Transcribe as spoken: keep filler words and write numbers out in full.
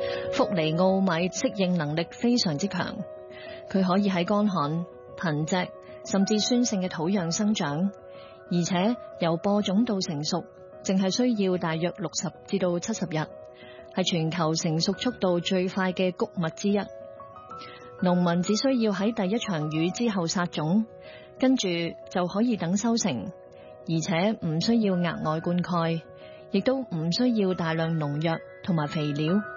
福尼奧米適應能力非常之強，佢可以喺乾旱、貧瘠甚至酸性嘅土壤生長，而且由播種到成熟，淨係需要大約六十至到七十日，係全球成熟速度最快嘅穀物之一。農民只需要喺第一場雨之後撒種，跟住就可以等收成，而且唔需要額外灌溉，亦都唔需要大量農藥同埋肥料。